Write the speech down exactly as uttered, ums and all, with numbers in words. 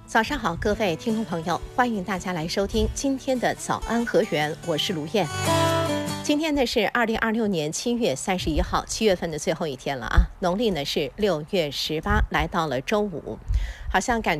早上好，各位听众朋友，欢迎大家来收听今天的早安和源，我是卢燕。今天呢是二零二六年七月三十一号，七月份的最后一天了啊，农历呢是六月十八，来到了周五，好像感